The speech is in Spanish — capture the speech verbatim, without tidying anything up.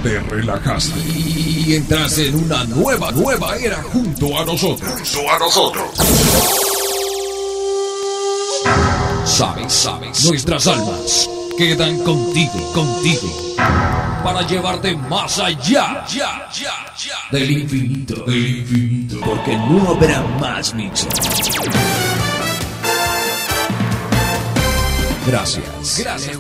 te relajaste y entraste en una nueva, nueva era junto a nosotros. Junto a nosotros. Sabes, sabes, nuestras almas quedan contigo, contigo, para llevarte más allá, ya, ya, ya, del infinito, del infinito, porque no habrá más mixes. Gracias. Gracias.